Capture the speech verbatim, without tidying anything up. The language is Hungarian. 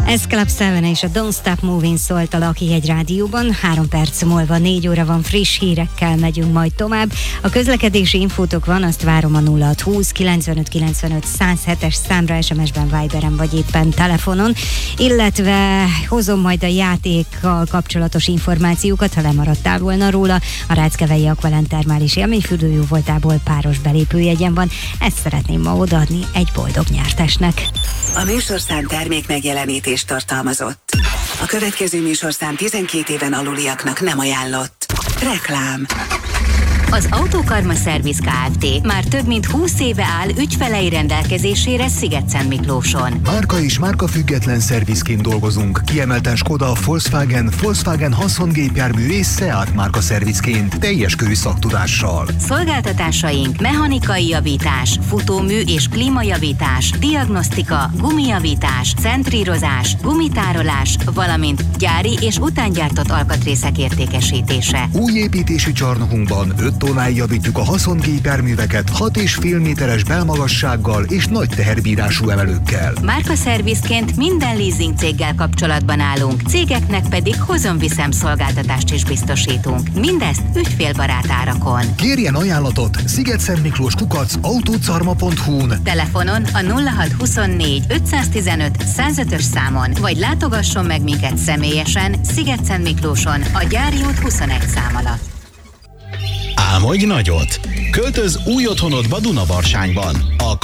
Ez Club Seven és a Don't Stop Moving szólt a Lucky Hegy Rádióban. Három perc múlva négy óra van, friss hírekkel megyünk majd tovább. A közlekedési infótok van, azt várom a nulla hat húsz kilencvenöt kilencvenöt száz hetes számra, es em es-ben, Viberen vagy éppen telefonon, illetve hozom majd a játékkal kapcsolatos információkat, ha lemaradtál volna róla. A Ráckevei Aqualent termális élményfürdő voltából páros belépőjegyen van, ezt szeretném ma odaadni egy boldog nyertesnek. A műsorszám termék megjelenítést tartalmazott. A következő műsorszám tizenkét éven aluliaknak nem ajánlott. Reklám. Az Autókarma Szerviz Kft. Már több mint húsz éve áll ügyfelei rendelkezésére Szigetszentmiklóson. Márka és márka független szervizként dolgozunk. Kiemelten Skoda, Volkswagen, Volkswagen haszongépjármű és Seat márka szervizként teljes körű szaktudással. Szolgáltatásaink mechanikai javítás, futómű és klímajavítás, diagnosztika, gumijavítás, centrírozás, gumitárolás, valamint gyári és utángyártott alkatrészek értékesítése. Új építésű csarnokunkban öt tonnáig javítjuk a haszongépjárműveket hat és fél méteres belmagassággal és nagy teherbírású emelőkkel. Márkaszervizként minden leasing céggel kapcsolatban állunk, cégeknek pedig hozom-viszem szolgáltatást is biztosítunk. Mindezt ügyfélbarát árakon. Kérjen ajánlatot Szigetszentmiklós kukac autócarma pont hu-n. Telefonon a nulla hat huszonnégy ötszáztizenöt száz ötös számon, vagy látogasson meg minket személyesen Szigetszentmiklóson a Gyári út huszonegy szám alatt. Álmodj nagyot! Költöz új otthonodba Dunabarsányban. A